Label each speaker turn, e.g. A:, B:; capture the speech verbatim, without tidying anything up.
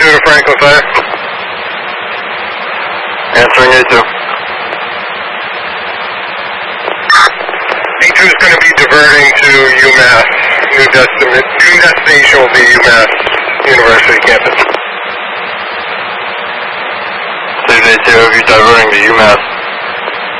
A: two to Franklin Fire.
B: Answering A two.
A: A two is going to be diverting to UMass. New, desti new destination will be UMass University campus.
B: Save A two, you're diverting to UMass.